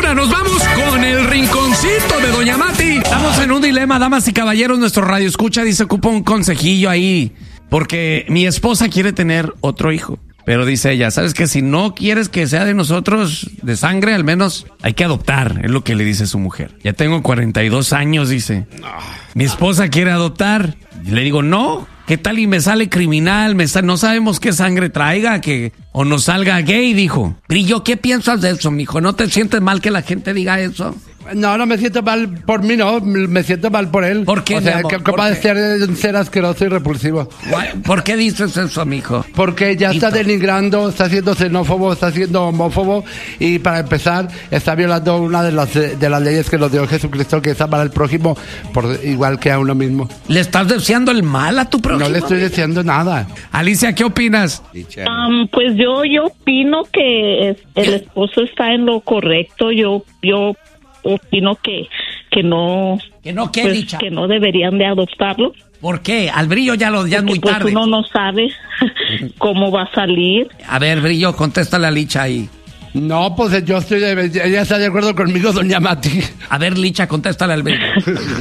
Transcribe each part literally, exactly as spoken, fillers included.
ahora nos vamos con el rinconcito de Doña Mati. Estamos en un dilema, damas y caballeros. Nuestro radio escucha dice, ocupa un consejillo ahí, porque mi esposa quiere tener otro hijo. Pero dice ella, ¿sabes qué? Si no quieres que sea de nosotros, de sangre, al menos hay que adoptar, es lo que le dice su mujer. Ya tengo cuarenta y dos años, dice. Mi esposa quiere adoptar. Y le digo, no, ¿qué tal y me sale criminal? Me sale, no sabemos qué sangre traiga, que o nos salga gay, dijo. Brillo, ¿qué piensas de eso, mijo? ¿No te sientes mal que la gente diga eso? No, no me siento mal por mí, no, me siento mal por él. ¿Por qué, o sea, mi amor? que capaz de ser, ser asqueroso y repulsivo. ¿Por qué dices eso, mijo? Porque ya está denigrando, está siendo xenófobo, está siendo homófobo y para empezar está violando una de las de las leyes que nos dio Jesucristo, que es amar al prójimo por igual que a uno mismo. ¿Le estás deseando el mal a tu prójimo? No le estoy deseando nada. Alicia, ¿qué opinas? Um, pues yo yo opino que el esposo está en lo correcto. Yo yo opino que que no que no qué, pues, Licha? que no deberían de adoptarlo. ¿Por qué? Al Brillo ya lo ya es muy pues tarde. Uno no sabe cómo va a salir. A ver, Brillo, contéstale a Licha ahí. No, pues yo estoy de, ella está de acuerdo conmigo, Doña Mati. A ver, Licha, contéstale al Brillo.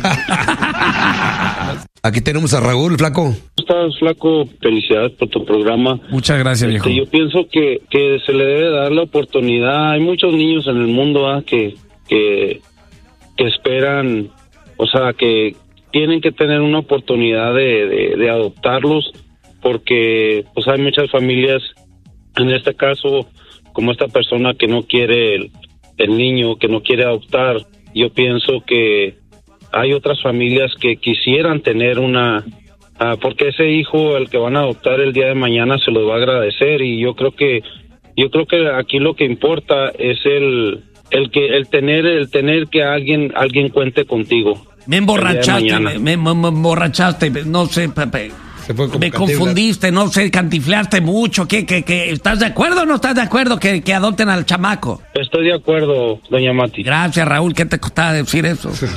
Aquí tenemos a Raúl, flaco. ¿Cómo estás, flaco? Felicidades por tu programa. Muchas gracias, viejo. Este, yo pienso que, que se le debe dar la oportunidad. Hay muchos niños en el mundo ¿ah? que, que, que esperan, o sea, que tienen que tener una oportunidad de, de, de adoptarlos, porque pues hay muchas familias, en este caso, como esta persona que no quiere el, el niño, que no quiere adoptar. Yo pienso que hay otras familias que quisieran tener una, uh, porque ese hijo, el que van a adoptar el día de mañana, se los va a agradecer. Y yo creo que, yo creo que aquí lo que importa es el, el que, el tener, el tener que alguien, alguien cuente contigo. Me emborrachaste, me, me, me emborrachaste, no sé, Pepe. Se fue con Me cantinflas. confundiste, no sé, cantifleaste mucho. ¿Qué, qué, qué? ¿Estás de acuerdo o no estás de acuerdo que, que adopten al chamaco? Estoy de acuerdo, Doña Mati. Gracias, Raúl. ¿Qué te costaba decir eso? Se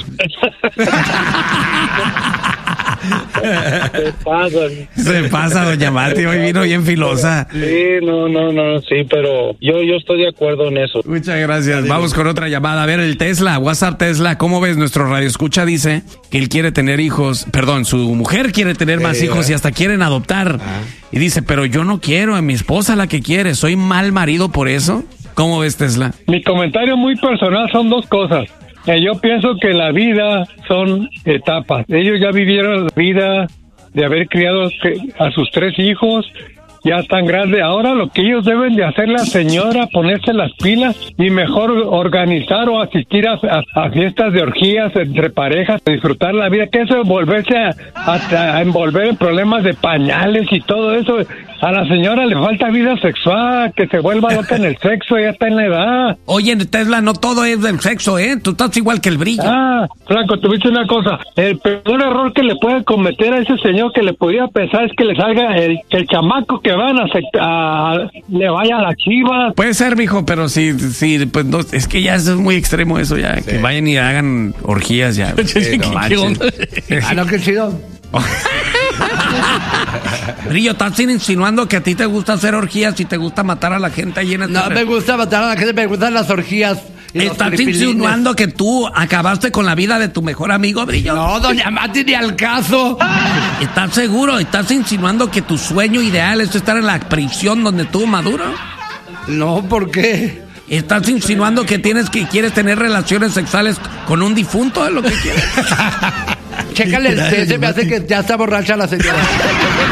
pasa. Se pasa, Doña Mati. Hoy vino bien filosa. Sí, no, no, no, sí, pero yo, yo estoy de acuerdo en eso. Muchas gracias. Vamos con otra llamada. A ver, el Tesla, WhatsApp Tesla. ¿Cómo ves? Nuestro radioescucha dice que él quiere tener hijos. Perdón, su mujer quiere tener más Sí, hijos ¿eh? y hasta quieren adoptar. Ah. Y dice, pero yo no quiero, a mi esposa la que quiere. ¿Soy mal marido por eso? ¿Cómo ves, Tesla? Mi comentario muy personal son dos cosas. Eh, yo pienso que la vida son etapas. Ellos ya vivieron la vida de haber criado a sus tres hijos, ya están grandes. Ahora lo que ellos deben de hacer, la señora, ponerse las pilas y mejor organizar o asistir a, a, a fiestas de orgías entre parejas, disfrutar la vida, que eso volverse a, a, a envolver en problemas de pañales y todo eso. A la señora le falta vida sexual, que se vuelva loca en el sexo, ya está en la edad. Oye, Tesla, no todo es del sexo, ¿eh? Tú estás igual que el Brillo. Ah, Franco, te viste una cosa. El peor error que le puede cometer a ese señor que le podía pensar es que le salga el, que el chamaco que van a, a le vaya a la chiva. Puede ser, mijo, pero sí, sí, pues no, es que ya eso es muy extremo eso ya, Sí. que vayan y hagan orgías ya. Sí, no ¿Qué manches. onda? Ah, no, qué chido. Brillo, estás insinuando que a ti te gusta hacer orgías y te gusta matar a la gente ahí en el No me gusta matar a la gente, me gustan las orgías. y los ¿Estás filipilines. insinuando que tú acabaste con la vida de tu mejor amigo, Brillo? No, Doña Mati, ni al caso. ¿Estás seguro? ¿Estás insinuando que tu sueño ideal es estar en la prisión donde tuvo Maduro? No, ¿por qué? ¿Estás insinuando que tienes que quieres tener relaciones sexuales con un difunto? ¿Es lo que quieres? Chécale el té, se me hace que ya está borracha la señora.